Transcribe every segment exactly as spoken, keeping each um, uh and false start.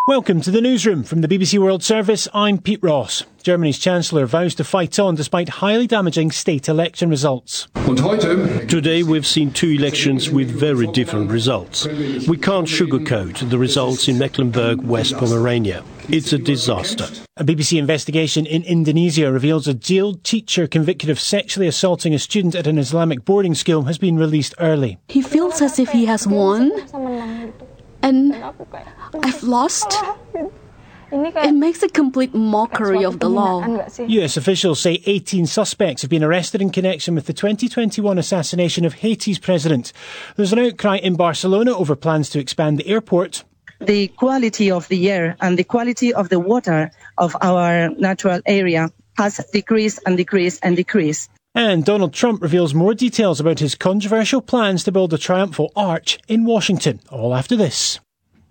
Welcome to the newsroom from the B B C World Service. I'm Pete Ross. Germany's Chancellor vows to fight on despite highly damaging state election results. Today we've seen two elections with very different results. We can't sugarcoat the results in Mecklenburg, West Pomerania. It's a disaster. A B B C investigation in Indonesia reveals a jailed teacher convicted of sexually assaulting a student at an Islamic boarding school has been released early. He feels as if he has won, and I've lost. It makes a complete mockery of the law. U S officials say eighteen suspects have been arrested in connection with the twenty twenty-one assassination of Haiti's president. There's an outcry in Barcelona over plans to expand the airport. The quality of the air and the quality of the water of our natural area has decreased and decreased and decreased. And Donald Trump reveals more details about his controversial plans to build a triumphal arch in Washington. All after this.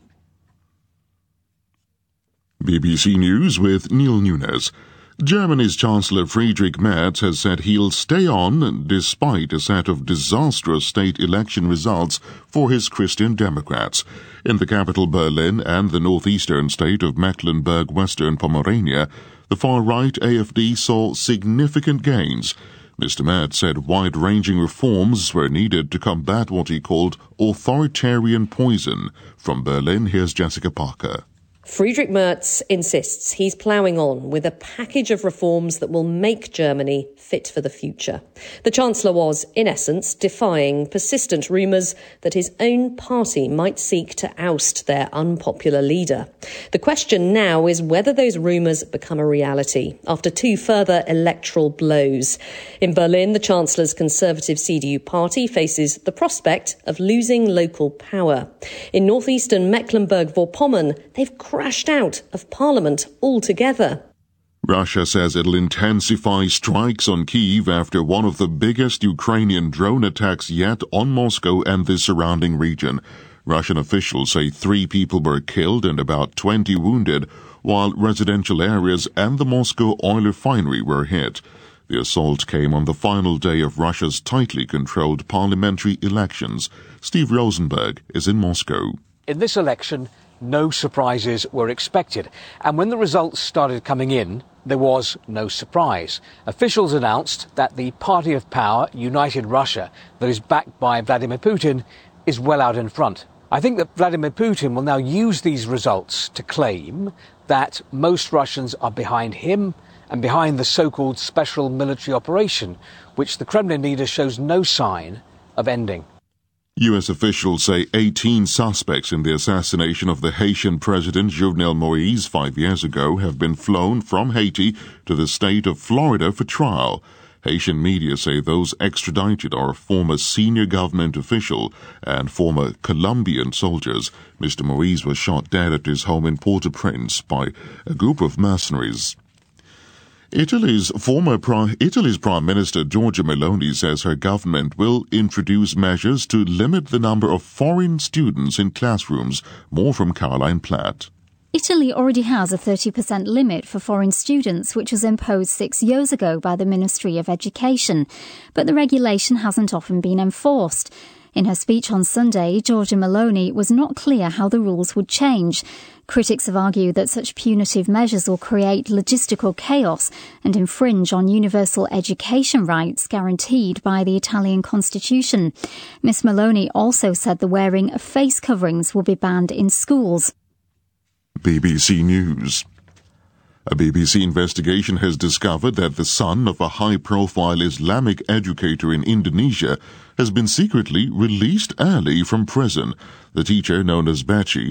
B B C News with Neil Nunes. Germany's Chancellor Friedrich Merz has said he'll stay on despite a set of disastrous state election results for his Christian Democrats. In the capital Berlin and the northeastern state of Mecklenburg-Western Pomerania, the far-right A F D saw significant gains. Mister Merz said wide-ranging reforms were needed to combat what he called authoritarian poison. From Berlin, here's Jessica Parker. Friedrich Merz insists he's ploughing on with a package of reforms that will make Germany fit for the future. The Chancellor was, in essence, defying persistent rumours that his own party might seek to oust their unpopular leader. The question now is whether those rumours become a reality after two further electoral blows. In Berlin, the Chancellor's Conservative C D U party faces the prospect of losing local power. In northeastern Mecklenburg-Vorpommern, they've crashed out of Parliament altogether. Russia says it'll intensify strikes on Kyiv after one of the biggest Ukrainian drone attacks yet on Moscow and the surrounding region. Russian officials say three people were killed and about twenty wounded, while residential areas and the Moscow oil refinery were hit. The assault came on the final day of Russia's tightly controlled parliamentary elections. Steve Rosenberg is in Moscow. In this election, no surprises were expected, and when the results started coming in, there was no surprise. Officials announced that the party of power, United Russia, that is backed by Vladimir Putin, is well out in front. I think that Vladimir Putin will now use these results to claim that most Russians are behind him and behind the so-called special military operation, which the Kremlin leader shows no sign of ending. U S officials say eighteen suspects in the assassination of the Haitian President Jovenel Moïse five years ago have been flown from Haiti to the state of Florida for trial. Haitian media say those extradited are a former senior government official and former Colombian soldiers. Mister Moïse was shot dead at his home in Port-au-Prince by a group of mercenaries. Italy's former Prime, Italy's Prime Minister Giorgia Meloni says her government will introduce measures to limit the number of foreign students in classrooms. More from Caroline Platt. Italy already has a thirty percent limit for foreign students, which was imposed six years ago by the Ministry of Education. But the regulation hasn't often been enforced. In her speech on Sunday, Giorgia Meloni was not clear how the rules would change. Critics have argued that such punitive measures will create logistical chaos and infringe on universal education rights guaranteed by the Italian constitution. Miss Meloni also said the wearing of face coverings will be banned in schools. B B C News. A B B C investigation has discovered that the son of a high-profile Islamic educator in Indonesia has been secretly released early from prison. The teacher, known as Beci,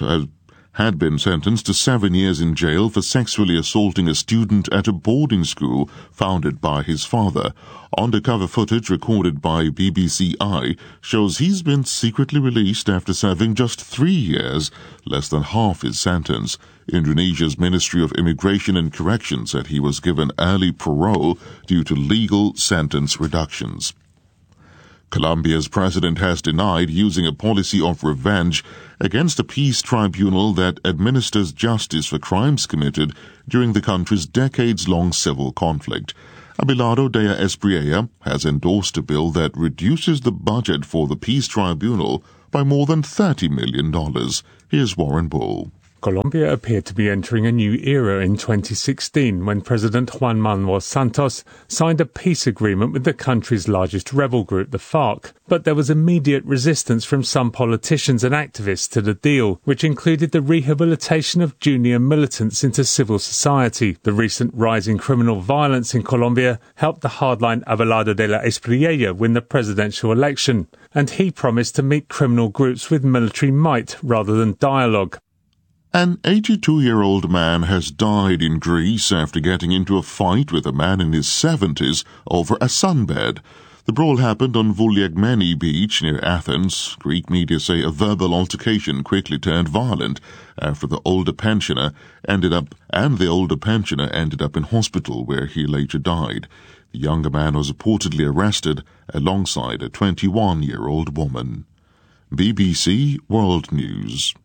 had been sentenced to seven years in jail for sexually assaulting a student at a boarding school founded by his father. Undercover footage recorded by B B C I shows he's been secretly released after serving just three years, less than half his sentence. Indonesia's Ministry of Immigration and Corrections said he was given early parole due to legal sentence reductions. Colombia's president has denied using a policy of revenge against a peace tribunal that administers justice for crimes committed during the country's decades-long civil conflict. Abelardo de Espriella has endorsed a bill that reduces the budget for the peace tribunal by more than thirty million dollars. Here's Warren Bull. Colombia appeared to be entering a new era in twenty sixteen when President Juan Manuel Santos signed a peace agreement with the country's largest rebel group, the FARC. But there was immediate resistance from some politicians and activists to the deal, which included the rehabilitation of junior militants into civil society. The recent rise in criminal violence in Colombia helped the hardline Abelardo de la Espriella win the presidential election, and he promised to meet criminal groups with military might rather than dialogue. An eighty-two-year-old man has died in Greece after getting into a fight with a man in his seventies over a sunbed. The brawl happened on Vouliagmeni beach near Athens. Greek media say a verbal altercation quickly turned violent after the older pensioner ended up and the older pensioner ended up in hospital where he later died. The younger man was reportedly arrested alongside a twenty-one-year-old woman. B B C World News.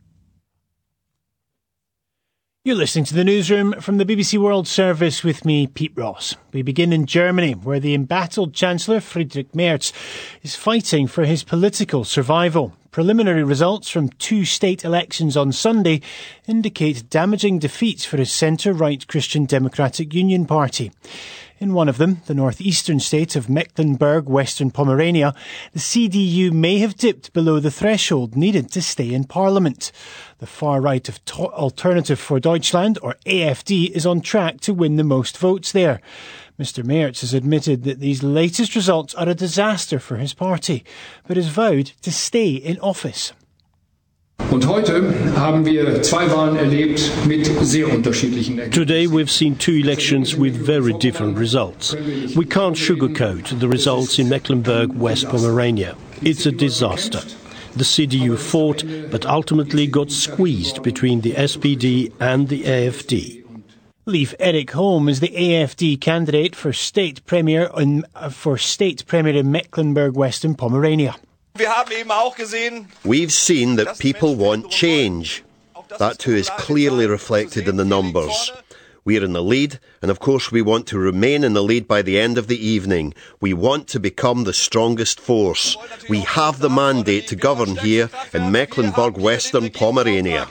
You're listening to the newsroom from the B B C World Service with me, Pete Ross. We begin in Germany, where the embattled Chancellor Friedrich Merz is fighting for his political survival. Preliminary results from two state elections on Sunday indicate damaging defeats for his centre-right Christian Democratic Union Party. In one of them, the northeastern state of Mecklenburg-Western Pomerania, the C D U may have dipped below the threshold needed to stay in Parliament. The far right of to- Alternative for Deutschland, or A F D, is on track to win the most votes there. Mister Merz has admitted that these latest results are a disaster for his party, but has vowed to stay in office. Und heute haben wir zwei Wahlen erlebt mit sehr unterschiedlichen Ergebnissen. Today we've seen two elections with very different results. We can't sugarcoat the results in Mecklenburg-West Pomerania. It's a disaster. The C D U fought, but ultimately got squeezed between the S P D and the A F D. Leif Erik Holm is the A F D candidate for state premier in, uh, for state premier in Mecklenburg-Western Pomerania. We've seen that people want change. That too is clearly reflected in the numbers. We're in the lead, and of course we want to remain in the lead by the end of the evening. We want to become the strongest force. We have the mandate to govern here in Mecklenburg-Western Pomerania.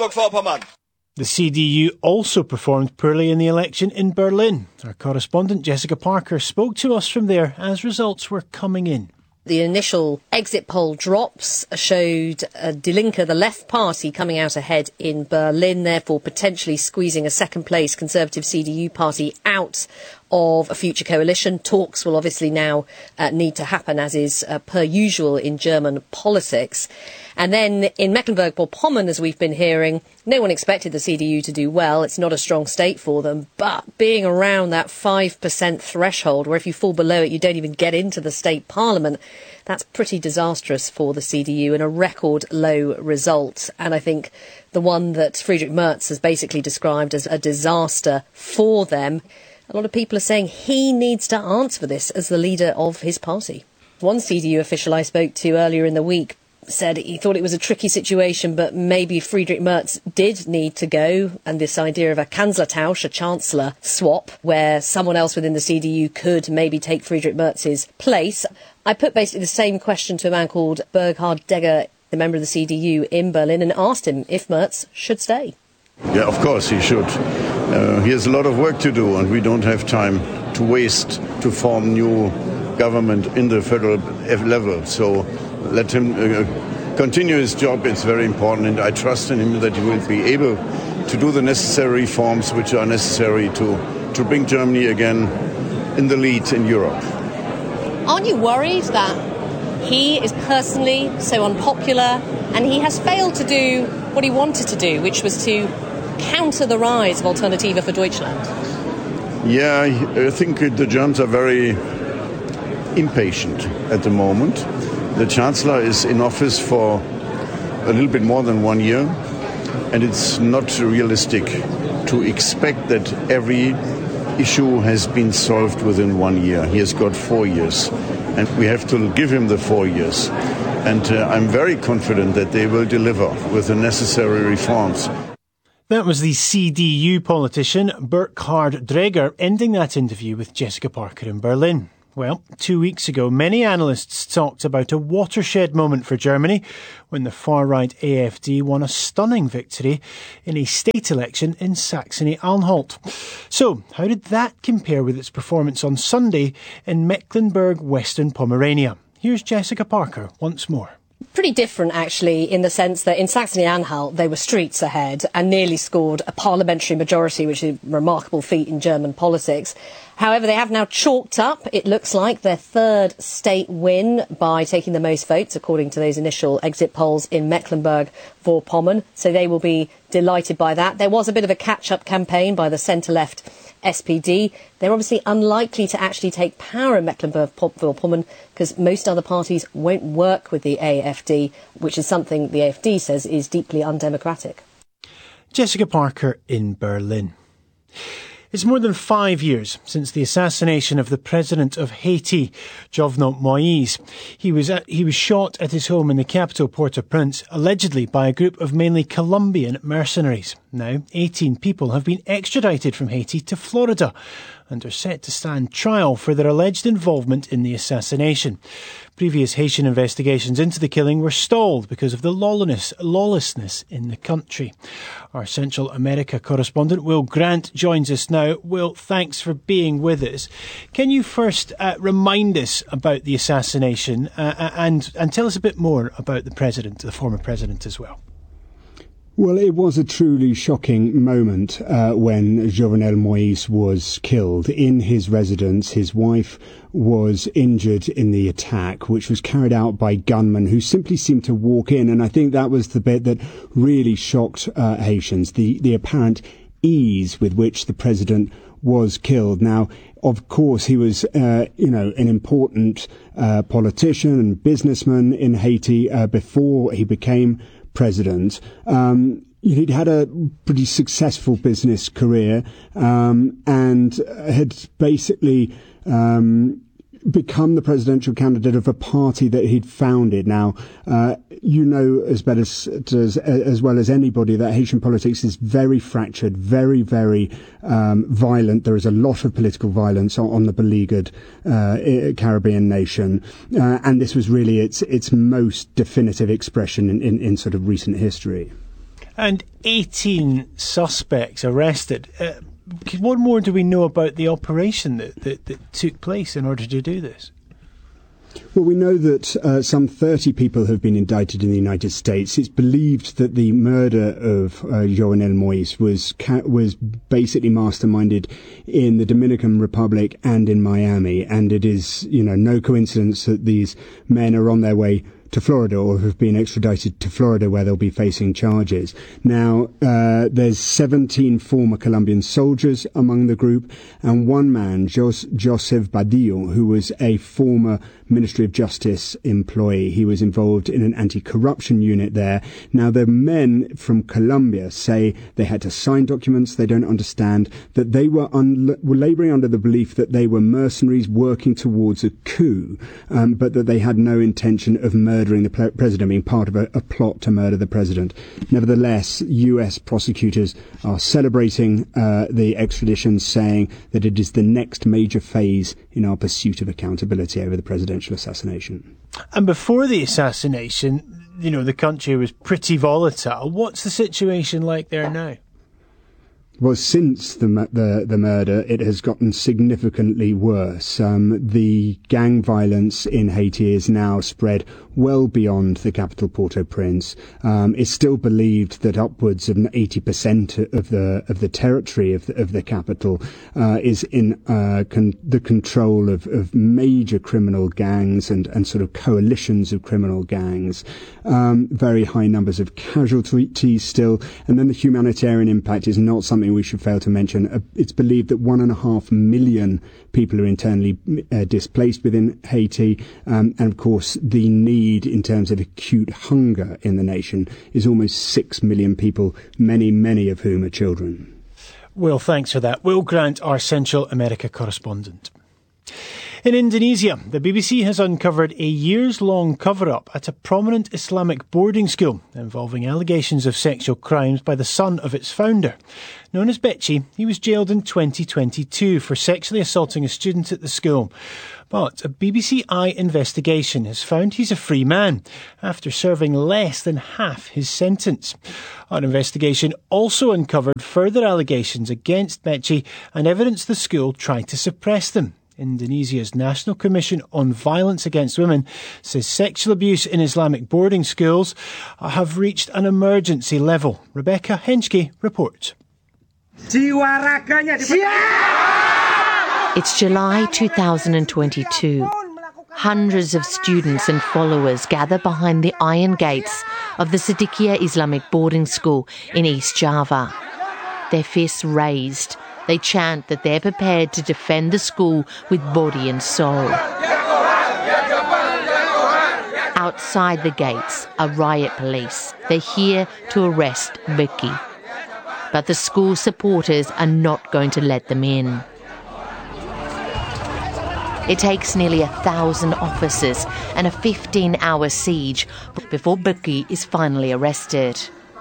The C D U also performed poorly in the election in Berlin. Our correspondent Jessica Parker spoke to us from there as results were coming in. The initial exit poll drops showed uh, Die Linke, the left party, coming out ahead in Berlin, therefore potentially squeezing a second-place Conservative C D U party out of a future coalition. Talks will obviously now uh, need to happen, as is uh, per usual in German politics. And then in Mecklenburg-Vorpommern, as we've been hearing, no one expected the C D U to do well. It's not a strong state for them. But being around that five percent threshold, where if you fall below it, you don't even get into the state parliament, that's pretty disastrous for the C D U and a record low result. And I think the one that Friedrich Merz has basically described as a disaster for them. A lot of people are saying he needs to answer for this as the leader of his party. One C D U official I spoke to earlier in the week said he thought it was a tricky situation, but maybe Friedrich Merz did need to go, and this idea of a Kanzlertausch, a chancellor swap, where someone else within the C D U could maybe take Friedrich Merz's place. I put basically the same question to a man called Burghard Degger, the member of the C D U in Berlin, and asked him if Merz should stay. Yeah, of course he should. Uh, he has a lot of work to do, and we don't have time to waste to form new government in the federal level. So let him uh, continue his job. It's very important, and I trust in him that he will be able to do the necessary reforms which are necessary to, to bring Germany again in the lead in Europe. Aren't you worried that he is personally so unpopular and he has failed to do what he wanted to do, which was to counter the rise of Alternative for Deutschland? Yeah, I think the Germans are very impatient at the moment. The Chancellor is in office for a little bit more than one year, and it's not realistic to expect that every issue has been solved within one year. He has got four years, and we have to give him the four years. And uh, I'm very confident that they will deliver with the necessary reforms. That was the C D U politician Burkhard Dreger ending that interview with Jessica Parker in Berlin. Well, two weeks ago, many analysts talked about a watershed moment for Germany when the far-right A F D won a stunning victory in a state election in Saxony-Anhalt. So, how did that compare with its performance on Sunday in Mecklenburg-Western Pomerania? Here's Jessica Parker once more. Pretty different, actually, in the sense that in Saxony-Anhalt they were streets ahead and nearly scored a parliamentary majority, which is a remarkable feat in German politics. However, they have now chalked up, it looks like, their third state win by taking the most votes, according to those initial exit polls in Mecklenburg-Vorpommern. So they will be delighted by that. There was a bit of a catch-up campaign by the centre-left S P D. They're obviously unlikely to actually take power in Mecklenburg-Vorpommern because most other parties won't work with the A F D, which is something the A F D says is deeply undemocratic. Jessica Parker in Berlin. It's more than five years since the assassination of the president of Haiti, Jovenel Moïse. He was at, he was shot at his home in the capital, Port-au-Prince, allegedly by a group of mainly Colombian mercenaries. Now, eighteen people have been extradited from Haiti to Florida and are set to stand trial for their alleged involvement in the assassination. Previous Haitian investigations into the killing were stalled because of the lawlessness, lawlessness in the country. Our Central America correspondent Will Grant joins us now. Will, thanks for being with us. Can you first uh, remind us about the assassination uh, and, and tell us a bit more about the president, the former president as well? Well, it was a truly shocking moment uh, when Jovenel Moïse was killed. In his residence, his wife was injured in the attack, which was carried out by gunmen who simply seemed to walk in. And I think that was the bit that really shocked uh, Haitians, the, the apparent ease with which the president was killed. Now, of course, he was, uh, you know, an important uh, politician and businessman in Haiti uh, before he became president. Um, he'd had a pretty successful business career um, and had basically um, become the presidential candidate of a party that he'd founded. Now, uh, you know as better as, as as well as anybody that Haitian politics is very fractured, very, very um, violent. There is a lot of political violence on, on the beleaguered uh, Caribbean nation, uh, and this was really its its most definitive expression in, in, in sort of recent history. And eighteen suspects arrested. Uh, what more do we know about the operation that, that, that took place in order to do this? Well, we know that uh, some thirty people have been indicted in the United States. It's believed that the murder of uh, Jovenel Moïse was ca- was basically masterminded in the Dominican Republic and in Miami, and it is, you know, no coincidence that these men are on their way to Florida or have been extradited to Florida where they'll be facing charges. Now, uh, there's seventeen former Colombian soldiers among the group and one man, Jos- Joseph Badillo, who was a former Ministry of Justice employee. He was involved in an anti-corruption unit there. Now, the men from Colombia say they had to sign documents they don't understand, that they were, un- were labouring under the belief that they were mercenaries working towards a coup, um, but that they had no intention of murdering the pre- president, being part of a, a plot to murder the president. Nevertheless, U S prosecutors are celebrating uh, the extradition, saying that it is the next major phase in our pursuit of accountability over the presidential assassination. And before the assassination, you know, the country was pretty volatile. What's the situation like there now? Well, since the, the the murder, it has gotten significantly worse. Um, the gang violence in Haiti is now spread well beyond the capital, Port-au-Prince. Um, it's still believed that upwards of eighty percent of the of the territory of the, of the capital uh, is in uh, con- the control of, of major criminal gangs and, and sort of coalitions of criminal gangs. Um, very high numbers of casualties still, and then the humanitarian impact is not something we should fail to mention. Uh, it's believed that one and a half million people are internally uh, displaced within Haiti, um, and of course the need in terms of acute hunger in the nation is almost six million people, many, many of whom are children. Will, thanks for that. Will Grant, our Central America correspondent. In Indonesia, the B B C has uncovered a years-long cover-up at a prominent Islamic boarding school involving allegations of sexual crimes by the son of its founder. Known as Beci, he was jailed in twenty twenty-two for sexually assaulting a student at the school. But a B B C Eye investigation has found he's a free man after serving less than half his sentence. Our investigation also uncovered further allegations against Beci and evidence the school tried to suppress them. Indonesia's National Commission on Violence Against Women says sexual abuse in Islamic boarding schools have reached an emergency level. Rebecca Henschke reports. It's July two thousand twenty-two. Hundreds of students and followers gather behind the iron gates of the Siddiqiyah Islamic boarding school in East Java. Their fists raised, they chant that they're prepared to defend the school with body and soul. Outside the gates are riot police. They're here to arrest Beci. But the school supporters are not going to let them in. It takes nearly a thousand officers and a fifteen-hour siege before Beci is finally arrested.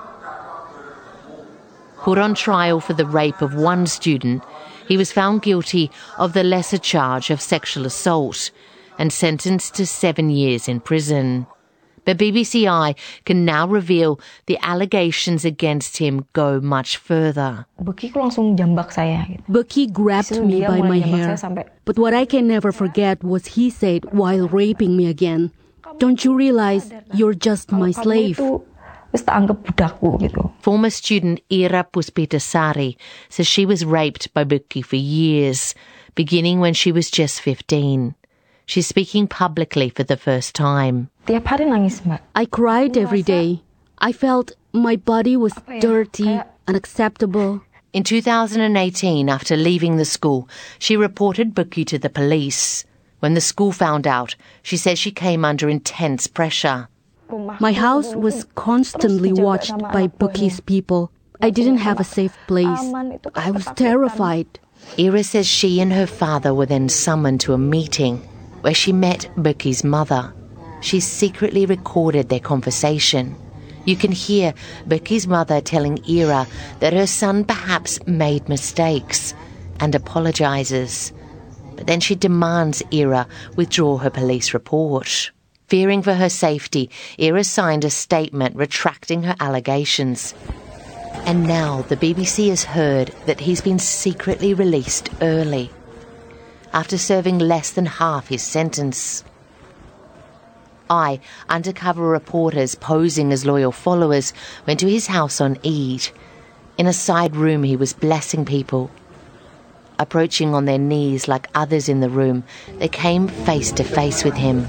Put on trial for the rape of one student, he was found guilty of the lesser charge of sexual assault and sentenced to seven years in prison. But B B C Eye can now reveal the allegations against him go much further. Beci grabbed me by my hair, but what I can never forget was he said while raping me again, "Don't you realize you're just my slave?" Former student Ira Puspitasari says she was raped by Beci for years, beginning when she was just fifteen. She's speaking publicly for the first time. I cried every day. I felt my body was dirty, unacceptable. In two thousand eighteen, after leaving the school, she reported Beci to the police. When the school found out, she says she came under intense pressure. My house was constantly watched by Beci's people. I didn't have a safe place. I was terrified. Ira says she and her father were then summoned to a meeting where she met Beci's mother. She secretly recorded their conversation. You can hear Beci's mother telling Ira that her son perhaps made mistakes and apologises. But then she demands Ira withdraw her police report. Fearing for her safety, Ira signed a statement retracting her allegations. And now the B B C has heard that he's been secretly released early, after serving less than half his sentence. I, undercover reporters posing as loyal followers, went to his house on Eid. In a side room he was blessing people. Approaching on their knees like others in the room, they came face to face with him.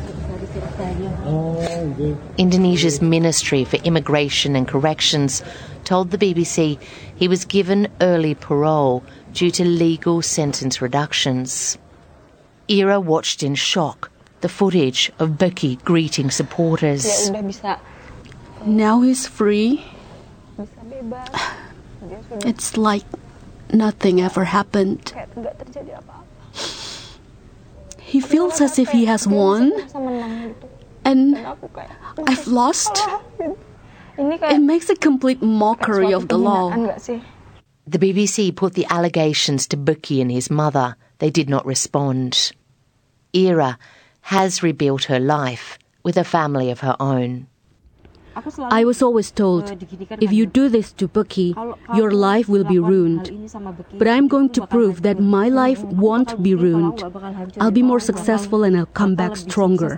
Indonesia's Ministry for Immigration and Corrections told the B B C he was given early parole due to legal sentence reductions. Ira watched in shock the footage of Beci greeting supporters. Now he's free. It's like nothing ever happened. He feels as if he has won, and I've lost. It makes a complete mockery of the law. The B B C put the allegations to Beci and his mother. They did not respond. Ira has rebuilt her life with a family of her own. I was always told, if you do this to Beci, your life will be ruined. But I'm going to prove that my life won't be ruined. I'll be more successful and I'll come back stronger.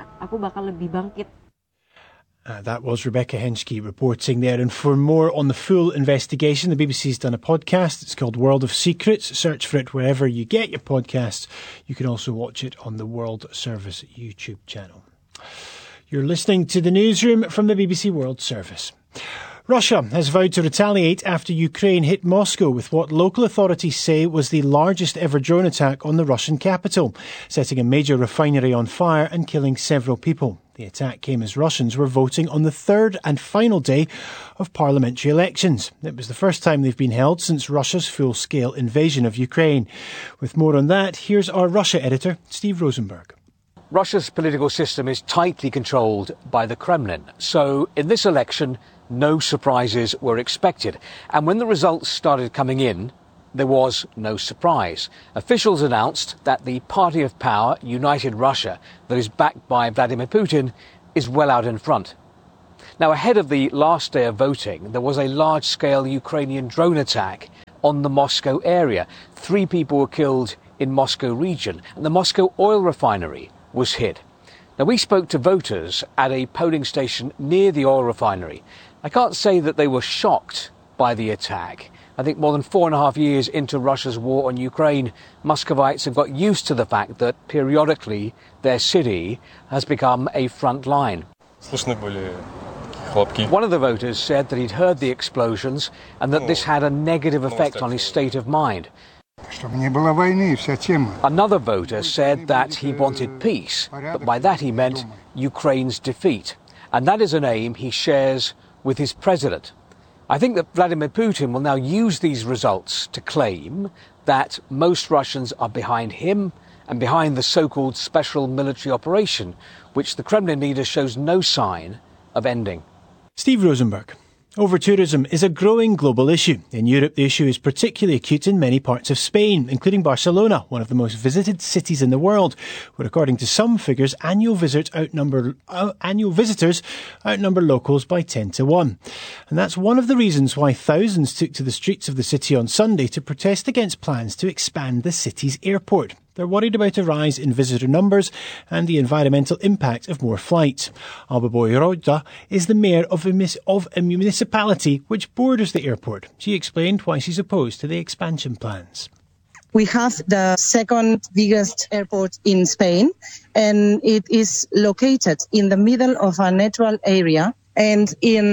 Uh, that was Rebecca Henschke reporting there. And for more on the full investigation, the B B C's done a podcast. It's called World of Secrets. Search for it wherever you get your podcasts. You can also watch it on the World Service YouTube channel. You're listening to the newsroom from the B B C World Service. Russia has vowed to retaliate after Ukraine hit Moscow with what local authorities say was the largest ever drone attack on the Russian capital, setting a major refinery on fire and killing several people. The attack came as Russians were voting on the third and final day of parliamentary elections. It was the first time they've been held since Russia's full-scale invasion of Ukraine. With more on that, here's our Russia editor, Steve Rosenberg. Russia's political system is tightly controlled by the Kremlin. So in this election, no surprises were expected. And when the results started coming in, there was no surprise. Officials announced that the party of power, United Russia, that is backed by Vladimir Putin, is well out in front. Now, ahead of the last day of voting, there was a large-scale Ukrainian drone attack on the Moscow area. Three people were killed in Moscow region, and the Moscow oil refinery was hit. Now, we spoke to voters at a polling station near the oil refinery. I can't say that they were shocked by the attack. I think more than four and a half years into Russia's war on Ukraine, Muscovites have got used to the fact that periodically their city has become a front line. One of the voters said that he'd heard the explosions and that this had a negative effect on his state of mind. Another voter said that he wanted peace, but by that he meant Ukraine's defeat. And that is an aim he shares with his president. I think that Vladimir Putin will now use these results to claim that most Russians are behind him and behind the so-called special military operation, which the Kremlin leader shows no sign of ending. Steve Rosenberg. Over-tourism is a growing global issue. In Europe, the issue is particularly acute in many parts of Spain, including Barcelona, one of the most visited cities in the world, where, according to some figures, annual, visit outnumber, uh, annual visitors outnumber locals by ten to one. And that's one of the reasons why thousands took to the streets of the city on Sunday to protest against plans to expand the city's airport. They're worried about a rise in visitor numbers and the environmental impact of more flights. Alba Boyroida is the mayor of a, mis- of a municipality which borders the airport. She explained why she's opposed to the expansion plans. We have the second biggest airport in Spain, and it is located in the middle of a natural area. And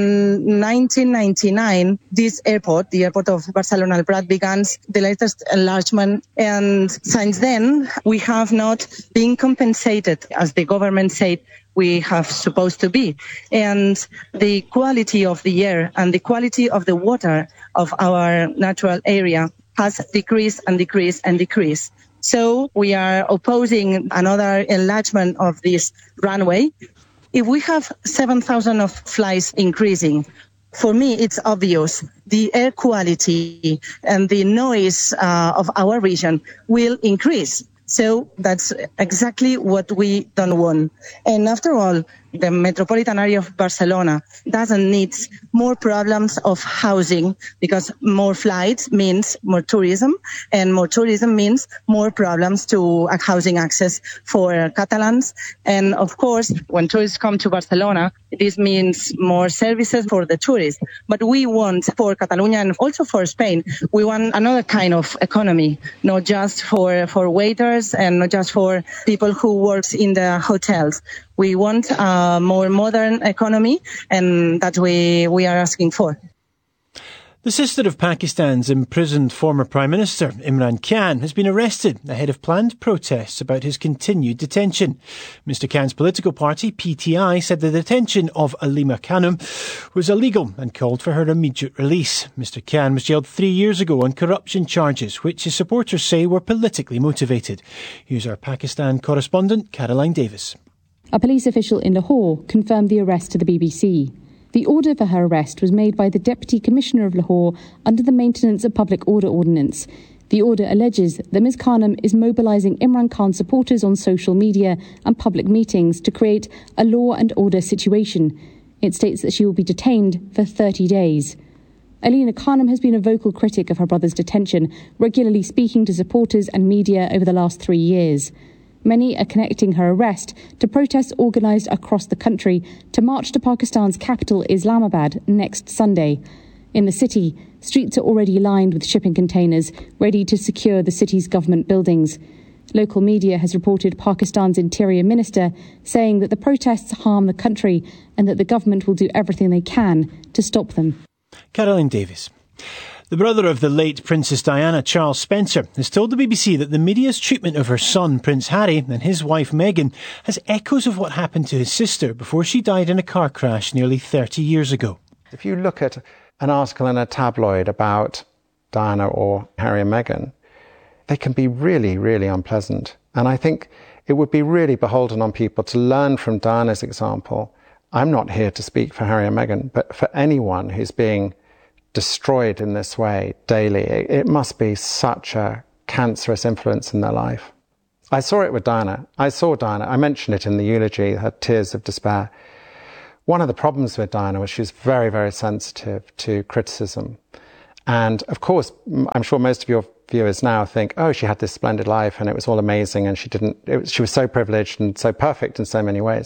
in nineteen ninety-nine, this airport, the airport of Barcelona El Prat, began the latest enlargement. And since then, we have not been compensated, as the government said we have supposed to be. And the quality of the air and the quality of the water of our natural area has decreased and decreased and decreased. So we are opposing another enlargement of this runway. If we have seven thousand of flights increasing, for me, it's obvious the air quality and the noise uh, of our region will increase. So that's exactly what we don't want. And after all, the metropolitan area of Barcelona doesn't need more problems of housing, because more flights means more tourism, and more tourism means more problems to housing access for Catalans. And of course, when tourists come to Barcelona, this means more services for the tourists. But we want, for Catalonia and also for Spain, we want another kind of economy, not just for, for waiters and not just for people who work in the hotels. We want a more modern economy, and that we, we are asking for. The sister of Pakistan's imprisoned former Prime Minister, Imran Khan, has been arrested ahead of planned protests about his continued detention. Mister Khan's political party, P T I, said the detention of Alima Khanum was illegal and called for her immediate release. Mister Khan was jailed three years ago on corruption charges, which his supporters say were politically motivated. Here's our Pakistan correspondent, Caroline Davis. A police official in Lahore confirmed the arrest to the B B C. The order for her arrest was made by the Deputy Commissioner of Lahore under the Maintenance of Public Order Ordinance. The order alleges that Miz Khanum is mobilising Imran Khan supporters on social media and public meetings to create a law and order situation. It states that she will be detained for thirty days. Alina Khanum has been a vocal critic of her brother's detention, regularly speaking to supporters and media over the last three years. Many are connecting her arrest to protests organised across the country to march to Pakistan's capital, Islamabad, next Sunday. In the city, streets are already lined with shipping containers, ready to secure the city's government buildings. Local media has reported Pakistan's Interior Minister saying that the protests harm the country and that the government will do everything they can to stop them. Caroline Davis. The brother of the late Princess Diana, Charles Spencer, has told the B B C that the media's treatment of her son, Prince Harry, and his wife Meghan has echoes of what happened to his sister before she died in a car crash nearly thirty years ago. If you look at an article in a tabloid about Diana or Harry and Meghan, they can be really, really unpleasant. And I think it would be really beholden on people to learn from Diana's example. I'm not here to speak for Harry and Meghan, but for anyone who's being destroyed in this way daily, it must be such a cancerous influence in their life. I saw it with Diana. I saw Diana. I mentioned it in the eulogy, her tears of despair. One of the problems with Diana was she was very, very sensitive to criticism. And of course, I'm sure most of your viewers now think, oh, she had this splendid life and it was all amazing and she didn't, it was, she was so privileged and so perfect in so many ways.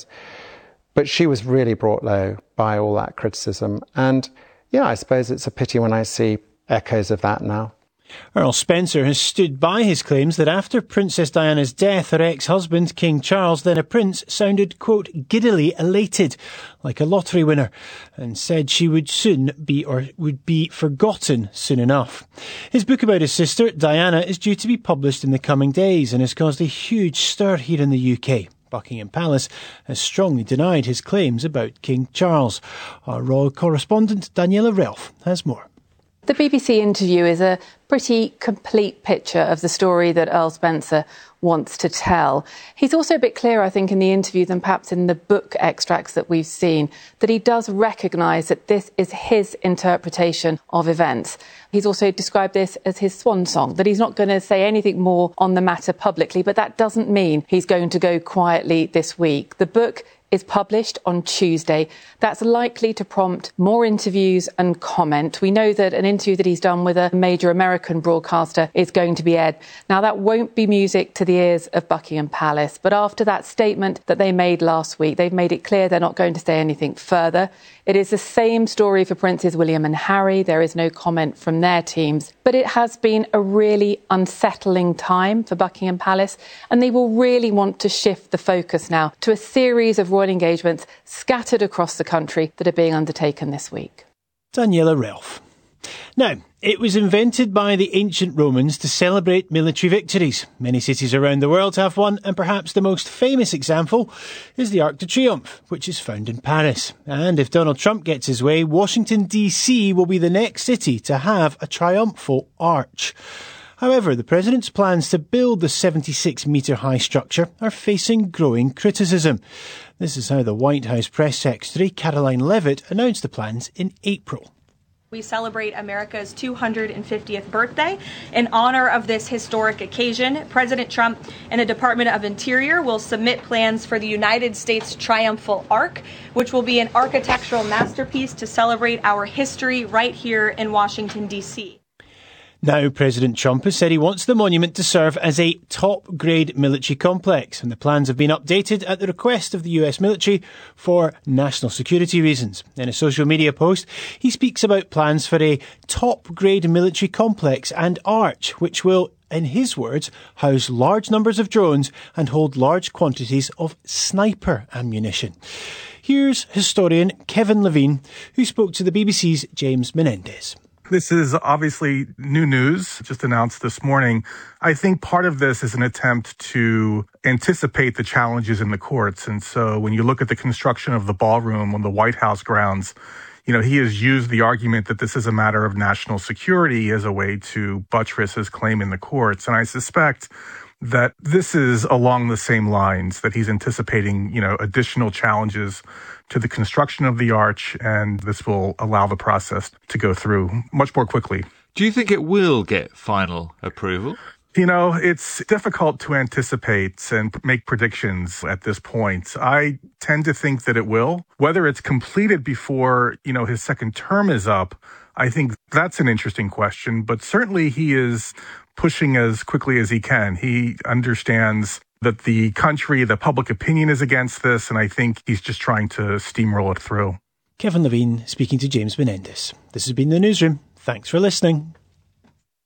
But she was really brought low by all that criticism. And yeah, I suppose it's a pity when I see echoes of that now. Earl Spencer has stood by his claims that after Princess Diana's death, her ex-husband, King Charles, then a prince, sounded, quote, giddily elated, like a lottery winner, and said she would soon be, or would be forgotten soon enough. His book about his sister, Diana, is due to be published in the coming days and has caused a huge stir here in the U K. Buckingham Palace has strongly denied his claims about King Charles. Our royal correspondent, Daniela Relf, has more. The B B C interview is a pretty complete picture of the story that Earl Spencer wants to tell. He's also a bit clearer, I think, in the interview than perhaps in the book extracts that we've seen, that he does recognise that this is his interpretation of events. He's also described this as his swan song, that he's not going to say anything more on the matter publicly, but that doesn't mean he's going to go quietly this week. The book is published on Tuesday. That's likely to prompt more interviews and comment. We know that an interview that he's done with a major American broadcaster is going to be aired. Now, that won't be music to the ears of Buckingham Palace, but after that statement that they made last week, they've made it clear they're not going to say anything further. It is the same story for Princes William and Harry. There is no comment from their teams. But it has been a really unsettling time for Buckingham Palace, and they will really want to shift the focus now to a series of royal engagements scattered across the country that are being undertaken this week. Daniela Relf. Now, it was invented by the ancient Romans to celebrate military victories. Many cities around the world have one, and perhaps the most famous example is the Arc de Triomphe, which is found in Paris. And if Donald Trump gets his way, Washington, D C will be the next city to have a triumphal arch. However, the president's plans to build the seventy-six metre high structure are facing growing criticism. This is how the White House press secretary, Caroline Leavitt, announced the plans in April. We celebrate America's two hundred fiftieth birthday. In honor of this historic occasion, President Trump and the Department of Interior will submit plans for the United States Triumphal Arch, which will be an architectural masterpiece to celebrate our history right here in Washington, D C. Now, President Trump has said he wants the monument to serve as a top-grade military complex, and the plans have been updated at the request of the U S military for national security reasons. In a social media post, he speaks about plans for a top-grade military complex and arch, which will, in his words, house large numbers of drones and hold large quantities of sniper ammunition. Here's historian Kevin Levine, who spoke to the B B C's James Menendez. This is obviously new news, just announced this morning. I think part of this is an attempt to anticipate the challenges in the courts. And so when you look at the construction of the ballroom on the White House grounds, you know, he has used the argument that this is a matter of national security as a way to buttress his claim in the courts. And I suspect that this is along the same lines, that he's anticipating, you know, additional challenges to the construction of the arch, and this will allow the process to go through much more quickly. Do you think it will get final approval? You know, it's difficult to anticipate and make predictions at this point. I tend to think that it will. Whether it's completed before, you know, his second term is up, I think that's an interesting question, but certainly he is pushing as quickly as he can. He understands that the country, the public opinion is against this, and I think he's just trying to steamroll it through. Kevin Levine speaking to James Menendez. This has been The Newsroom. Thanks for listening.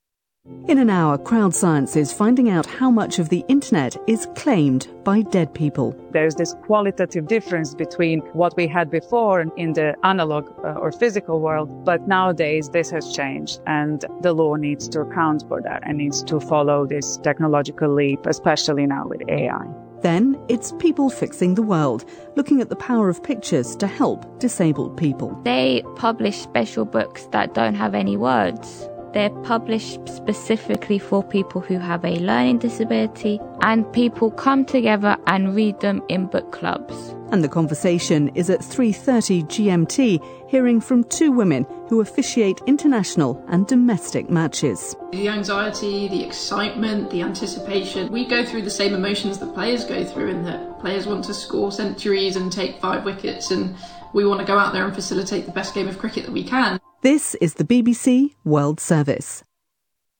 In an hour, Crowdscience is finding out how much of the internet is claimed by dead people. There's this qualitative difference between what we had before in the analog uh, or physical world, but nowadays this has changed and the law needs to account for that and needs to follow this technological leap, especially now with A I. Then it's People Fixing the World, looking at the power of pictures to help disabled people. They publish special books that don't have any words. They're published specifically for people who have a learning disability, and people come together and read them in book clubs. And the conversation is at three thirty G M T, hearing from two women who officiate international and domestic matches. The anxiety, the excitement, the anticipation. We go through the same emotions that players go through, in that players want to score centuries and take five wickets, and we want to go out there and facilitate the best game of cricket that we can. This is the B B C World Service.